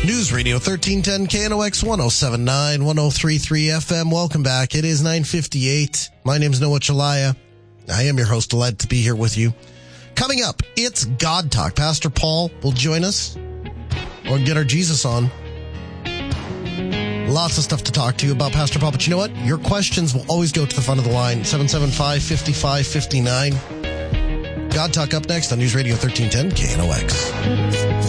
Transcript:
News Radio 1310 KNOX 1079 1033 FM. Welcome back. It is 9:58. My name is Noah Chalaya. I am your host. Delighted to be here with you. Coming up, it's God Talk. Pastor Paul will join us. We'll get our Jesus on. Lots of stuff to talk to you about, Pastor Paul. But you know what? Your questions will always go to the front of the line. 775-5559. God Talk up next on News Radio 1310 KNOX.